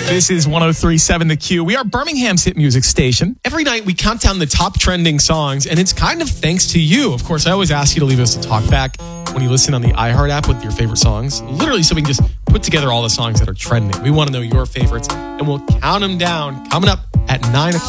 This is 103.7 The Q. We are Birmingham's hit music station. Every night we count down the top trending songs, and it's kind of thanks to you. Of course, I always ask you to leave us a talk back when you listen on the iHeart app with your favorite songs. Literally, so we can just put together all the songs that are trending. We want to know your favorites, and we'll count them down coming up at 9 o'clock.